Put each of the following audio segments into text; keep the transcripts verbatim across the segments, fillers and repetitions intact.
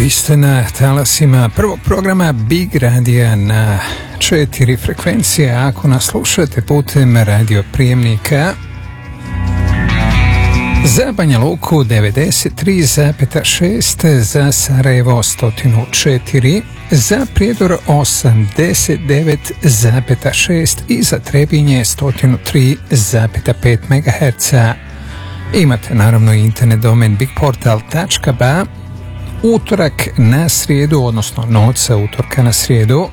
Vi ste na talasima prvog programa Big Radija na četiri frekvencije. Ako nas slušate putem radio prijemnika za Banja Luku devedeset tri zarez šest, za Sarajevo sto četiri, za Prijedor osamdeset devet zarez šest i za Trebinje sto tri zarez pet megaherca. Imate naravno internet domen bigportal tačka ba. Utorak na srijedu, odnosno noć sa utorka na srijedu,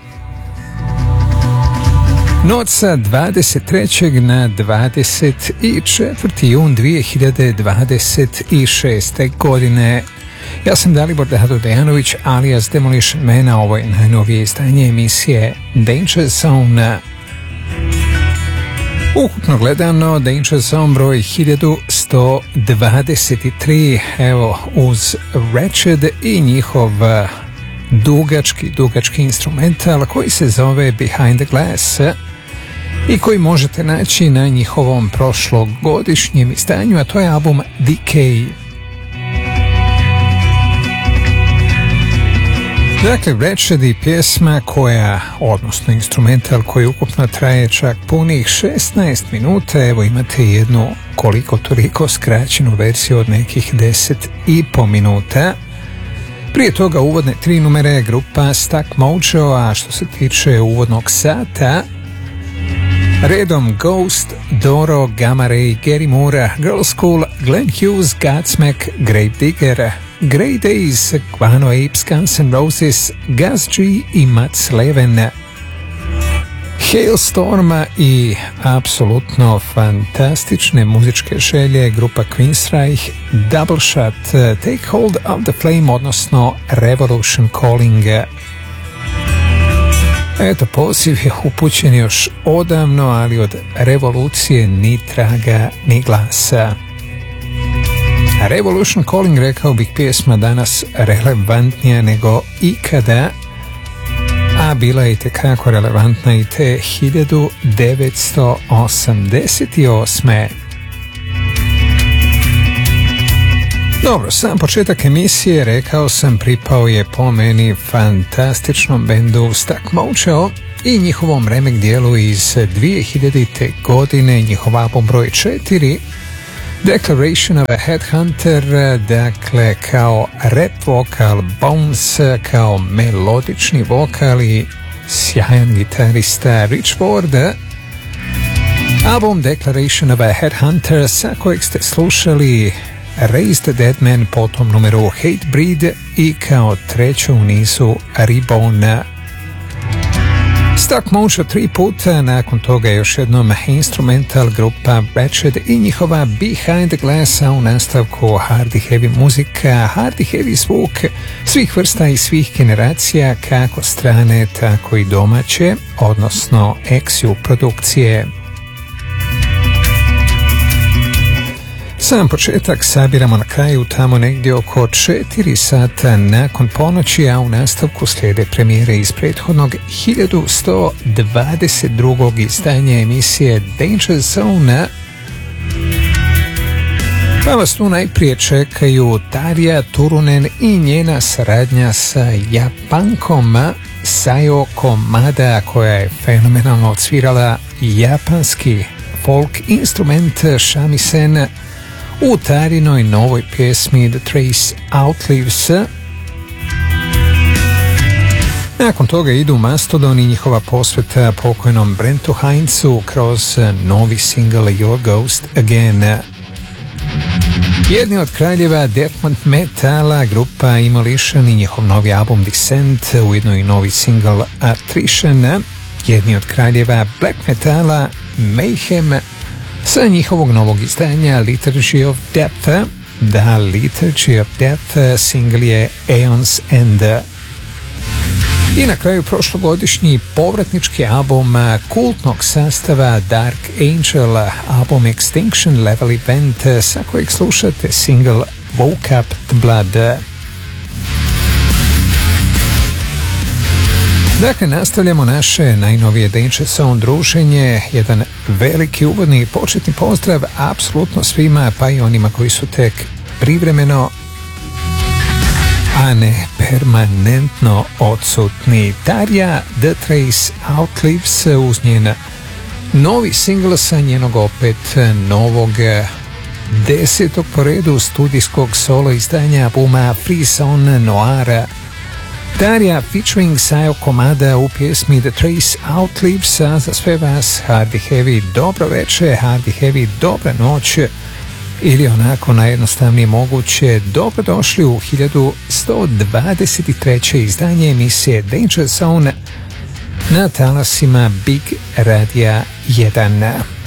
noć sa dvadeset trećeg na dvadeset četvrti jun dvije hiljade dvadeset šeste. godine. Ja sam Dalibor Dado Dejanović, alias Demolition Man, a ovo je najnovije izdanje emisije Danger Zone. Ukupno gledano, Danger Zone broj hiljadu sto dvadeset tri, evo, uz Wretched i njihov dugački, dugački instrumental koji se zove Behind the Glass i koji možete naći na njihovom prošlogodišnjem izdanju, a to je album Decay. Dakle, Wretched i pjesma koja, odnosno instrumental koji ukupno traje čak punih šesnaest minuta, evo imate jednu koliko toliko skraćenu verziju od nekih deset i po minuta. Prije toga uvodne tri numere grupa Stuck Mojo, a što se tiče uvodnog sata, redom Ghost, Doro, Gamma Ray, Gary Moore, Girl School, Glenn Hughes, Godsmack, Gravedigger, Grey Days, Guano Apes, Guns N' Roses, Gaz G i Mats Leven, Hailstorm i apsolutno fantastične muzičke želje grupa Queensryche, Double Shot, Take Hold of the Flame, odnosno Revolution Calling. Eto, poziv je upućen još odavno, ali od revolucije ni traga ni glasa. Revolution Calling, rekao bih, pjesma danas relevantnija nego ikada, a bila je itekako relevantna i te hiljadu devetsto osamdeset osme. Dobro, sam početak emisije, rekao sam, pripao je po meni fantastičnom bendu Stuck Mojo i njihovom remek dijelu iz dvije hiljadite. godine, njihov album broj četiri, Declaration of a Headhunter, dakle kao rap vokal, Bones kao melodični vokal i sjajan gitarista Rich Ward. Album Declaration of a Headhunter, sa kojeg ste slušali Raise the Dead Man, potom numeru Hatebreed i kao treću u nizu Reborn. Stuck Mojo tri puta, nakon toga još jednom instrumental grupa Wretched i njihova Behind the Glass, a u nastavku hardy heavy muzika, hardy heavy zvuk svih vrsta i svih generacija, kako strane, tako i domaće, odnosno Exiu produkcije. Sam početak sabiramo na kraju tamo negdje oko četiri sata nakon ponoći, a u nastavku slijede premijere iz prethodnog hiljadu sto dvadeset drugog izdanja emisije Danger Zone. Pa vas tu najprije čekaju Tarja Turunen i njena saradnja sa Japankom Sayoko Mada, koja je fenomenalno odsvirala japanski folk instrument shamisen u Tarinoj novoj pjesmi The Trace Outlives. Nakon toga idu Mastodon i njihova posveta pokojnom Brentu Heinzu kroz novi single Your Ghost Again. Jedni od kraljeva death metala, grupa Immolition i njihov novi album Descent, ujedno i novi single Attrition. Jedni od kraljeva black metala, Mayhem, sa njihovog novog izdanja Liturgy of Death. Da, Liturgy of Death, single je Aeon's End. I na kraju prošlogodišnji povratnički album kultnog sastava Dark Angel, album Extinction Level Event, sa kojeg slušate single Woke Up the Blood. Dakle, nastavljamo naše najnovije Danger Zone druženje, jedan veliki uvodni početni pozdrav apsolutno svima, pa i onima koji su tek privremeno, a ne permanentno odsutni. Tarja The Trace Outlives uz njen novi singl sa njenog opet novog desetog po redu studijskog solo izdanja albuma Frisson Noir. Tarja featuring Sayo Komada u pjesmi The Trace Outlives, a za sve vas Hardy Heavy dobro večer, Hardy Heavy dobra noć, ili onako najjednostavnije moguće, dobrodošli u hiljadu sto dvadeset treće izdanje emisije Danger Zone na talasima Big Radija jedan.